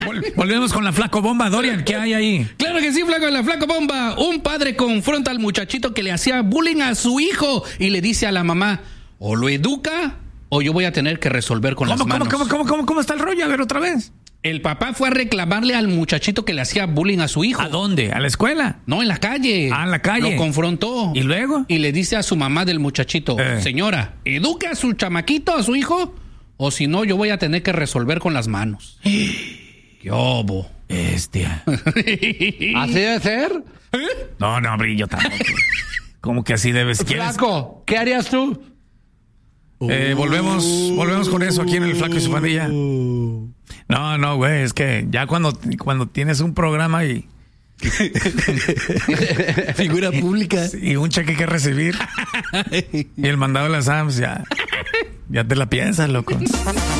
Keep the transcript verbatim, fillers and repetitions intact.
Vol- volvemos con la flaco bomba, Dorian, ¿qué hay ahí? Claro que sí, flaco, la flaco bomba. Un padre confronta al muchachito que le hacía bullying a su hijo y le dice a la mamá, o lo educa o yo voy a tener que resolver con ¿Cómo, las cómo, manos. cómo, cómo, cómo, cómo está el rollo? A ver, otra vez. El papá fue a reclamarle al muchachito que le hacía bullying a su hijo. ¿A dónde? ¿A la escuela? No, en la calle. Ah, en la calle. Lo confrontó. ¿Y luego? Y le dice a su mamá del muchachito, Eh. señora, ¿eduque a su chamaquito, a su hijo? O si no, yo voy a tener que resolver con las manos. ¡Qué obo! Bestia. ¿Así debe ser? No, no, brillo tampoco. ¿Cómo que así debes? ¿Quieres? Flaco, ¿qué harías tú? Eh, volvemos, volvemos con eso aquí en el Flaco y su pandilla. No, no, güey, es que ya cuando, cuando tienes un programa y... Figura pública. Y un cheque que recibir y el mandado de las A M S, ya, ya te la piensas, loco.